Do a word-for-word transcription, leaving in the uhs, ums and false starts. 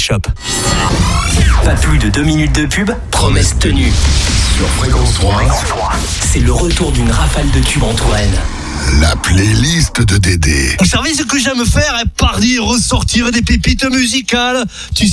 Shop. Pas plus de deux minutes de pub, promesse tenue. Sur Fréquence trois, c'est le retour d'une rafale de tubes Antoine. La playlist de Dédé. Vous savez ce que j'aime faire? Partir ressortir des pépites musicales. Tu